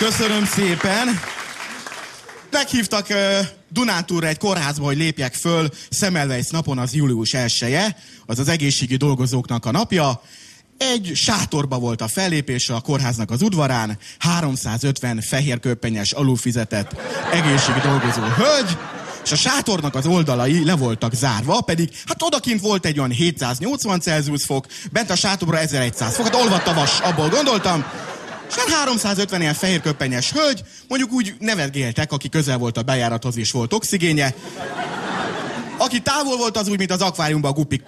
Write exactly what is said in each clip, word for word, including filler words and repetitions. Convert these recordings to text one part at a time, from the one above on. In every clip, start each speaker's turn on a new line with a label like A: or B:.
A: Köszönöm szépen. Meghívtak uh, Dunántúlra egy kórházba, hogy lépjek föl. Semmelweis napon, az július elseje, az az egészségügyi dolgozóknak a napja. Egy sátorba volt a fellépés a kórháznak az udvarán. háromszázötven fehérköppenyes, alulfizetett egészségügyi dolgozó hölgy, és a sátornak az oldalai le voltak zárva, pedig hát odakint volt egy olyan hétszáznyolcvan Celsius fok, bent a sátorban ezerszáz fok, hát olvadt a vas, abból gondoltam. És hát háromszázötven ilyen fehérköppenyes hölgy, mondjuk úgy nevetgéltek, aki közel volt a bejárathoz és volt oxigénje. Aki távol volt, az úgy, mint az akváriumban a gupik.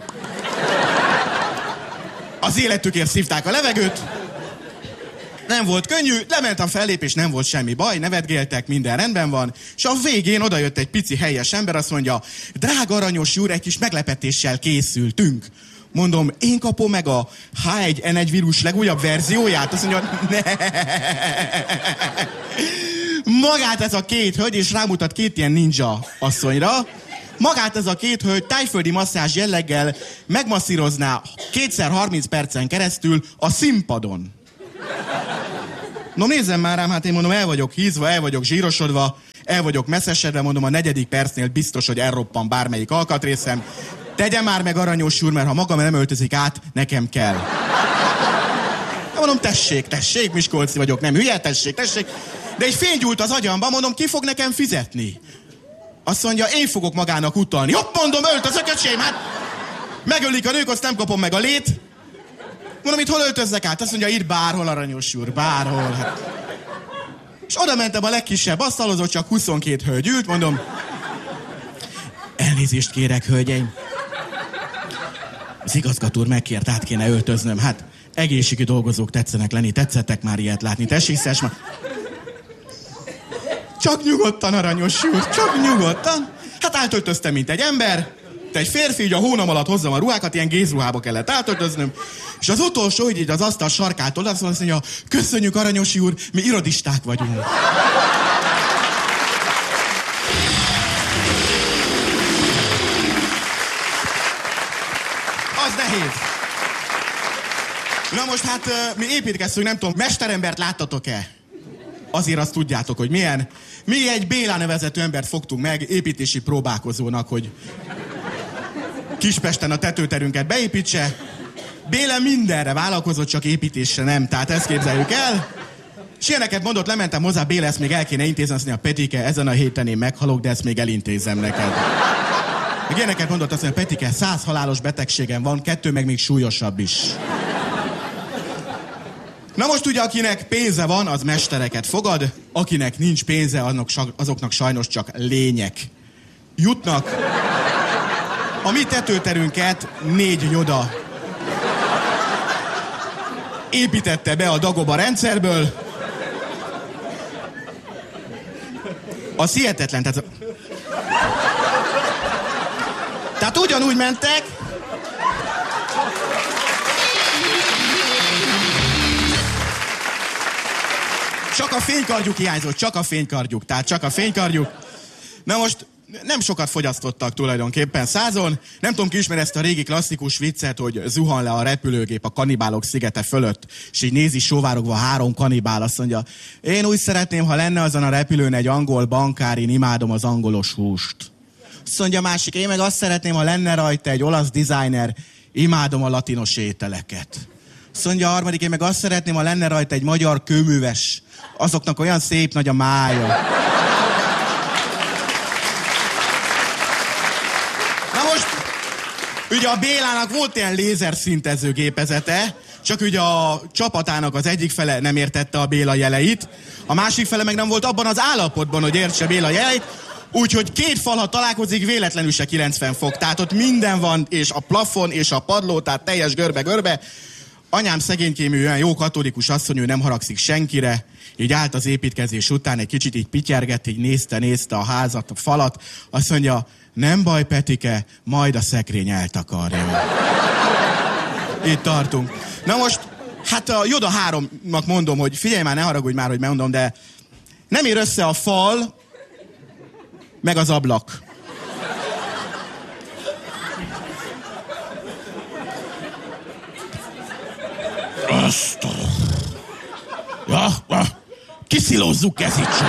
A: Az életükért szívták a levegőt. Nem volt könnyű, lement a fellépés, nem volt semmi baj, nevetgéltek, minden rendben van. És a végén odajött egy pici helyes ember, azt mondja, drága aranyos úr, egy kis meglepetéssel készültünk. Mondom, én kapom meg a há egy en egy vírus legújabb verzióját? Azt mondja, ne. Magát ez a két hölgy, és rámutat két ilyen ninja asszonyra. Magát ez a két hölgy tájföldi masszázs jelleggel megmasszírozná kétszer harminc percen keresztül a színpadon. No nézzem már rám, hát én mondom, el vagyok hízva, el vagyok zsírosodva, el vagyok messzesedve, mondom, a negyedik percnél biztos, hogy elroppan bármelyik alkatrészem. Tegye már meg, aranyos úr, mert ha magam nem öltözik át, nekem kell. Mondom, tessék, tessék, miskolci vagyok, nem hülye, tessék, tessék. De egy fény gyújt az agyamba, mondom, ki fog nekem fizetni? Azt mondja, én fogok magának utalni. Hopp, mondom, öltözök, öcsém, hát megölik a nők, azt nem kapom meg a lét. Mondom, itt hol öltözzek át? Azt mondja, itt bárhol, aranyos úr, bárhol. Hát. És oda mentem a legkisebb asztalhoz, csak huszonkét hölgy ült, mondom, elnézést kérek, hölgyeim. Az igazgató úr megkért, át kéne öltöznöm. Hát, egészségügyi dolgozók tetszenek lenni, tetszettek már ilyet látni. Tessék, szes ma... Csak nyugodtan, aranyos úr, csak nyugodtan. Hát átöltöztem, mint egy ember. Te egy férfi, így a hónam alatt hozzam a ruhákat, ilyen gézruhába kellett átöltöznöm. És az utolsó, hogy így az asztal sarkától azt mondja, köszönjük, aranyos úr, mi irodisták vagyunk. Az nehéz. Na most hát mi építkeztünk, nem tudom, mesterembert láttatok-e? Azért azt tudjátok, hogy milyen. Mi egy Béla nevezetű embert fogtunk meg építési próbálkozónak, hogy Kispesten a tetőterünket beépítse. Béla mindenre vállalkozott, csak építésre nem. Tehát ezt képzeljük el. És ilyeneket mondott, lementem hozzá, Béla, ezt még el kéne intézni, azt mondja, Petike, ezen a héten én meghalok, de ezt még elintézem neked. Még ilyeneket mondott, azt mondja, Petike, száz halálos betegségem van, kettő meg még súlyosabb is. Na most ugye, akinek pénze van, az mestereket fogad, akinek nincs pénze, azoknak sajnos csak lények jutnak. A mi tetőterünket négy nyoda építette be a Dagoba rendszerből. Az hihetetlen, tehát... Tehát ugyanúgy mentek... Csak a fénykardjuk hiányzott, csak a fénykardjuk, tehát csak a fénykardjuk. Na most nem sokat fogyasztottak tulajdonképpen százon. Nem tudom, ki ismer ezt a régi klasszikus viccet, hogy zuhan le a repülőgép a kanibálok szigete fölött, és így nézi sóvárogva három kanibál, azt mondja, én úgy szeretném, ha lenne azon a repülőn egy angol bankár, én imádom az angolos húst. Azt mondja másik, én meg azt szeretném, ha lenne rajta egy olasz designer, imádom a latinos ételeket. Azt mondja a harmadik, én meg azt szeretném, ha lenne rajta egy magyar kőműves, azoknak olyan szép nagy a mája. Na most, ugye a Bélának volt ilyen lézerszintező gépezete, csak ugye a csapatának az egyik fele nem értette a Béla jeleit, a másik fele meg nem volt abban az állapotban, hogy értse Béla jeleit, úgyhogy két fal, ha találkozik, véletlenül se kilencven fok. Tehát ott minden van, és a plafon, és a padló, tehát teljes görbe-görbe. Anyám szegénykémű, olyan jó katolikus asszony, ő nem haragszik senkire, így állt az építkezés után, egy kicsit így pityergett, így nézte, nézte a házat, a falat, azt mondja, nem baj, Petike, majd a szekrény eltakarja. Itt tartunk. Na most, hát a Joda háromnak mondom, hogy figyelj már, ne haragudj már, hogy mondom, de nem ér össze a fal, meg az ablak. Azt a... Ja, ja. Kiszilózzuk kezicsen.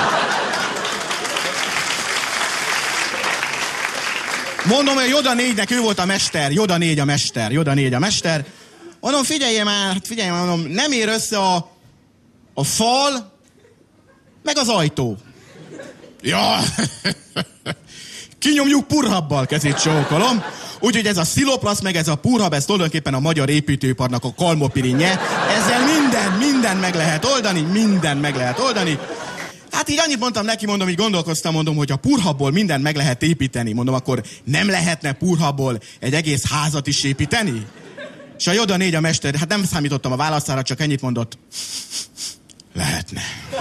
A: Mondom, hogy Joda négynek ő volt a mester. Joda négy a mester. Joda négy a mester. Mondom, figyelj már, figyelj már, mondom, nem ér össze a, a fal, meg az ajtó. Ja, kinyomjuk purhabbal, kezét csókolom. Úgyhogy ez a sziloplasz, meg ez a purhab, ez tulajdonképpen a magyar építőiparnak a kalmopirinje. Ezzel minden, minden meg lehet oldani, minden meg lehet oldani. Hát így annyit mondtam neki, mondom, így gondolkoztam, mondom, hogy ha purhabból mindent meg lehet építeni, mondom, akkor nem lehetne purhabból egy egész házat is építeni? És a Joda négy a mester, hát nem számítottam a válaszára, csak ennyit mondott. Lehetne.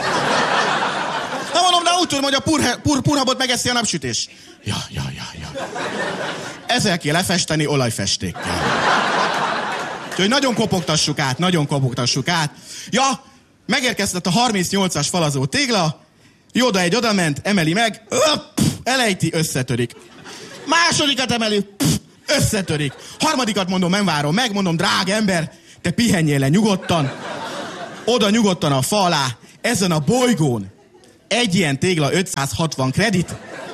A: Na mondom, de úgy tudom, hogy a pur, pur, purhabot megeszi a napsütés. Ja, ja, ja, ja. Ezzel kell lefesteni olajfestékkel. Úgyhogy nagyon kopogtassuk át, nagyon kopogtassuk át. Ja, megérkezett a harmincnyolcas falazó tégla, Joda egy odament, emeli meg, öpp, elejti, összetörik. Másodikat emeli, pff, összetörik. Harmadikat mondom, nem várom meg, mondom, drága ember, te pihenjél le nyugodtan. Oda nyugodtan a fa alá, ezen a bolygón egy ilyen tégla ötszázhatvan kredit.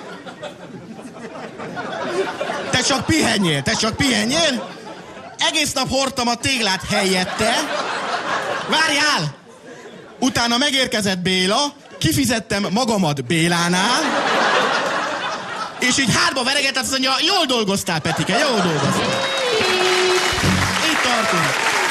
A: Te csak pihenjél, te csak pihenjél. Egész nap hordtam a téglát helyette. Várjál! Utána megérkezett Béla, kifizettem magamat Bélánál, és így hátba veregetett, azt mondja, jól dolgoztál, Petike, jól dolgoztál. Itt tartunk.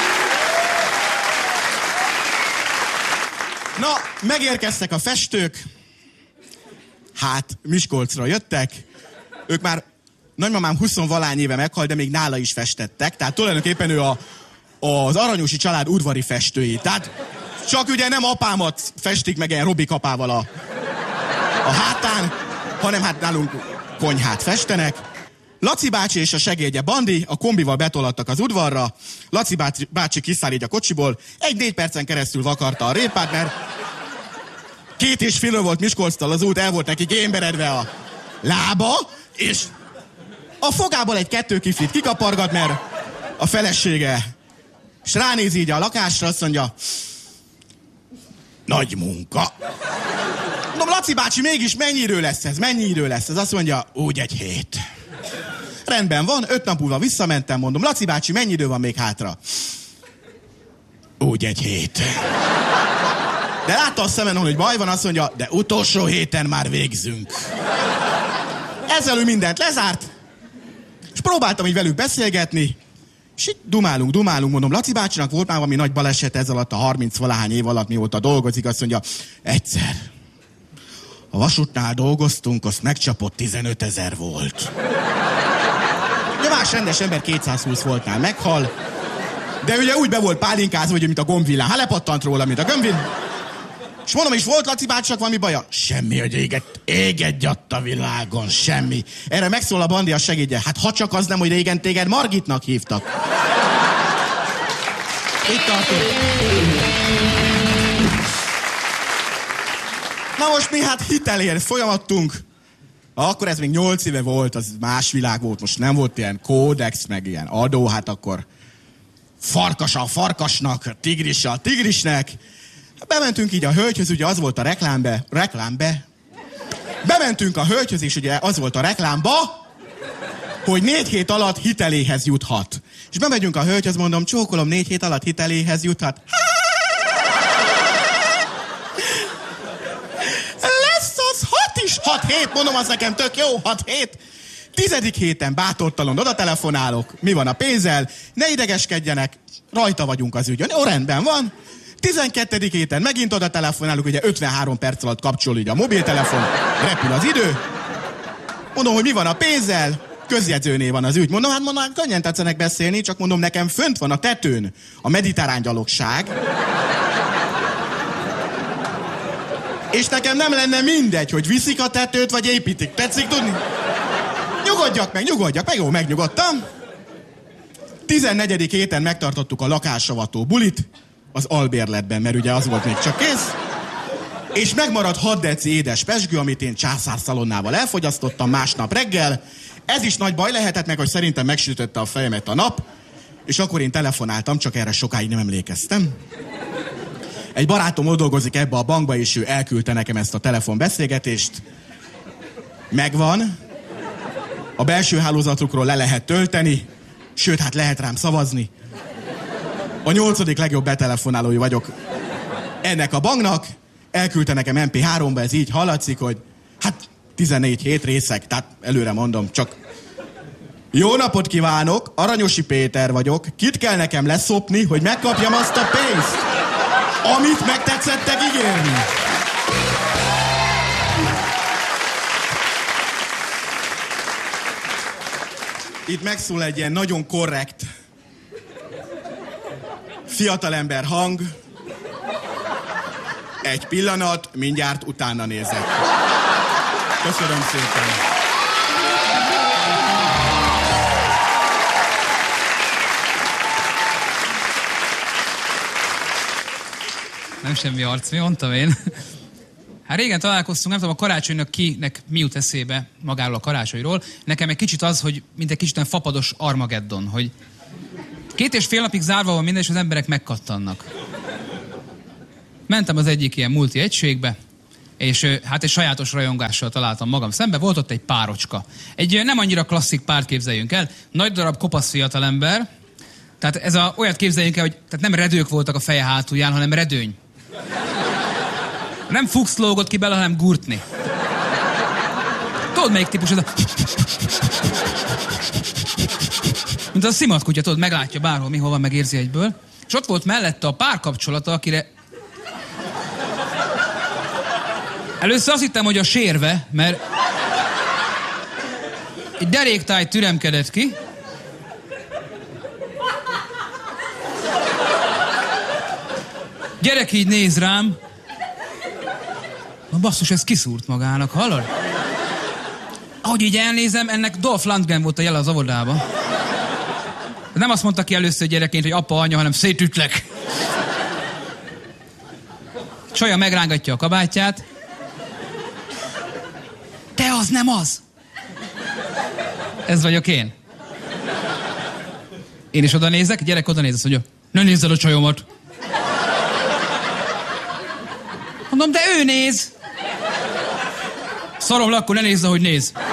A: Na, megérkeztek a festők, hát Miskolcra jöttek, ők már, nagymamám huszonvalány éve meghalt, de még nála is festettek, tehát tulajdonképpen ő a, az Aranyosi család udvari festői, tehát csak ugye nem apámat festik meg ilyen Robi kapával a, a hátán, hanem hát nálunk konyhát festenek. Laci bácsi és a segédje Bandi a kombival betolattak az udvarra, Laci bácsi, bácsi kiszáll így a kocsiból, egy négy percen keresztül vakarta a répát, mert két és fél volt Miskolctól az út, el volt neki gémberedve a lába, és a fogából egy kettőkiflit kikapargat, mert a felesége, és ránéz így a lakásra, azt mondja, nagy munka. Mondom, Laci bácsi, mégis mennyi idő lesz ez? Mennyi idő lesz ez? Azt mondja, úgy egy hét. Rendben van, öt nap múlva visszamentem, mondom, Laci bácsi, mennyi idő van még hátra? Úgy egy hét. De látta a szemen, hogy baj van, azt mondja, de utolsó héten már végzünk. Ezzel ő mindent lezárt, és próbáltam így velük beszélgetni, és itt dumálunk, dumálunk, mondom, Laci bácsinak volt már valami nagy baleset ez alatt, a harminc-valahány év alatt, mióta dolgozik, azt mondja, egyszer. A vasútnál dolgoztunk, azt megcsapott tizenötezer volt. Ugye más rendes ember kétszázhúsz voltnál meghal, de ugye úgy be volt pálinkázva, hogy mint a gombvillán. Hát lepattant róla, mint a gömbvillán. És mondom, és volt Laci bácsinak valami baja? Semmi, hogy égett, égett a világon, semmi. Erre megszól a Bandi a segédje. Hát ha csak az nem, hogy régen téged Margitnak hívtak. Itt tartunk. Na most mi hát hitelért folyamattunk. Akkor ez még nyolc éve volt, az más világ volt. Most nem volt ilyen kódex, meg ilyen adó, hát akkor farkas a farkasnak, tigris a tigrisnek. Bementünk így a hölgyhöz, ugye az volt a reklámbe, reklámbe. Bementünk a hölgyhöz, és ugye az volt a reklámba, hogy négy hét alatt hiteléhez juthat. És bemegyünk a hölgyhöz, mondom, csókolom, négy hét alatt hiteléhez juthat. Lesz az hat is, hat hét, mondom, az nekem tök jó, hat hét. Tizedik héten bátortalan oda telefonálok, mi van a pénzzel, ne idegeskedjenek, rajta vagyunk az ügyön. Jó, rendben van. tizenkettedik héten megint oda telefonálunk, ugye ötvenhárom perc alatt kapcsol így a mobiltelefon, repül az idő. Mondom, hogy mi van a pénzzel, közjegyzőnél van az ügy. Mondom, hát mondom, könnyen tetszenek beszélni, csak mondom, nekem fönt van a tetőn a mediterrán gyalogság. És nekem nem lenne mindegy, hogy viszik a tetőt, vagy építik. Tetszik tudni? Nyugodjak meg, nyugodjak meg, jó, megnyugodtam. tizennegyedik héten megtartottuk a lakásavató bulit, az albérletben, mert ugye az volt még csak kész. És megmaradt hat deci édes pezsgő, amit én császárszalonnával elfogyasztottam másnap reggel. Ez is nagy baj lehetett meg, hogy szerintem megsütötte a fejemet a nap, és akkor én telefonáltam, csak erre sokáig nem emlékeztem. Egy barátom ott dolgozik ebbe a bankba, és ő elküldte nekem ezt a telefonbeszélgetést. Megvan. A belső hálózatukról le lehet tölteni, sőt, hát lehet rám szavazni. A nyolcadik legjobb betelefonálói vagyok ennek a banknak. Elküldte nekem em pé háromba, ez így hallatszik, hogy hát tizennégy hét részek, tehát előre mondom, csak jó napot kívánok, Aranyosi Péter vagyok, kit kell nekem leszopni, hogy megkapjam azt a pénzt, amit megtetszettek ígérni. Itt megszól egy ilyen nagyon korrekt fiatalember hang. Egy pillanat, mindjárt utána nézek. Köszönöm szépen.
B: Nem semmi arc, mi mondtam én? Hát régen találkoztunk, nem tudom, a karácsonynak kinek mi jut eszébe magáról a karácsonyról. Nekem egy kicsit az, hogy mint egy kicsit olyan fapados Armageddon, hogy két és fél napig zárva van minden, és az emberek megkattannak. Mentem az egyik ilyen multi egységbe, és hát egy sajátos rajongással találtam magam szembe. Volt ott egy párocska. Egy nem annyira klasszik párt képzeljünk el. Nagy darab kopasz fiatalember. Tehát ez a, olyat képzeljünk el, hogy tehát nem redők voltak a feje hátulján, hanem redőny. Nem Fuchs lógott ki bele, hanem Gurtni. Tudod, melyik típus ez a... Mint a szimatkutya, tudod, meglátja bárhol, mihol van, megérzi egyből. És ott volt mellette a párkapcsolata, akire... Először azt hittem, hogy a sérve, mert... egy deréktáj türemkedett ki. Gyerek így néz rám. Na basszus, ez kiszúrt magának, hallod? Ahogy így elnézem, ennek Dolph Lundgren volt a jele az óvodába. Nem azt mondta ki először gyerekként, hogy apa, anya, hanem szétütlek. Csaja megrángatja a kabátját. Te az nem az! Ez vagyok én. Én is oda nézek, gyerek oda néz, azt mondja, ne nézd el a csajomat. Mondom, de ő néz. Szaromla, akkor ne nézd, ahogy néz.